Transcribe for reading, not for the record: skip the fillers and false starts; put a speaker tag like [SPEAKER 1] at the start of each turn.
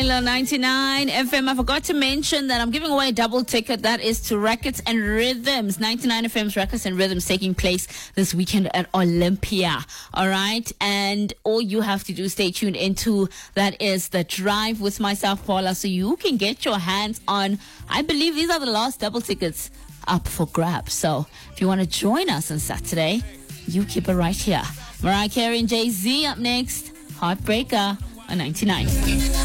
[SPEAKER 1] Morning on 99 FM. I forgot to mention that I'm giving away a double ticket. That is to Records and Rhythms. 99 FM's Records and Rhythms taking place this weekend at Olympia. All right. And all you have to do is stay tuned into that is the drive with myself, Paula, so you can get your hands on, I believe these are the last double tickets up for grabs. So if you want to join us on Saturday, you keep it right here. Mariah Carey and Jay-Z up next. Heartbreaker on 99.